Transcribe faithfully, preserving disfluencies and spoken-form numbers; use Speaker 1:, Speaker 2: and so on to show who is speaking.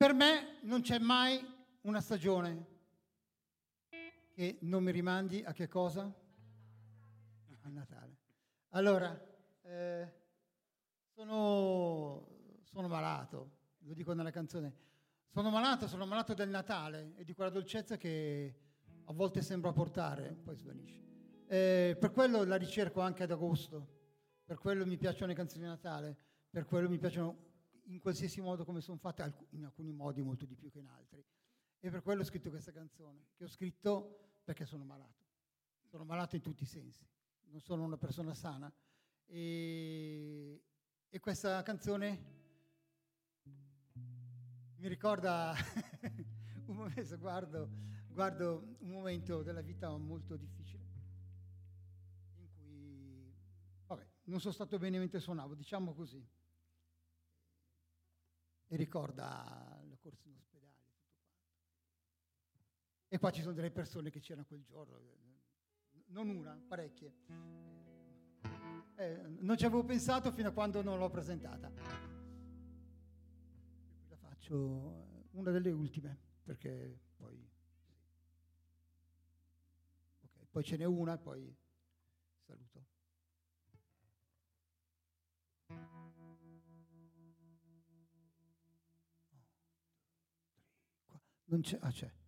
Speaker 1: per me non c'è mai una stagione che non mi rimandi a che cosa? A Natale. Allora, eh, sono, sono malato, lo dico nella canzone, sono malato, sono malato del Natale e di quella dolcezza che a volte sembra portare, poi svanisce. Eh, per quello la ricerco anche ad agosto, per quello mi piacciono le canzoni di Natale, per quello mi piacciono in qualsiasi modo come sono fatte, in alcuni modi molto di più che in altri. E per quello ho scritto questa canzone, che ho scritto perché sono malato. Sono malato in tutti i sensi, non sono una persona sana. E, e questa canzone mi ricorda un momento, guardo, guardo un momento della vita molto difficile, in cui, vabbè, non sono stato bene mentre suonavo, diciamo così. E ricorda la corsa in ospedale, tutto quanto. E qua ci sono delle persone che c'erano quel giorno, non una, parecchie. Eh, non ci avevo pensato fino a quando non l'ho presentata. La faccio una delle ultime, perché poi... Sì. Okay, poi ce n'è una e poi saluto. Non c'è, ah c'è.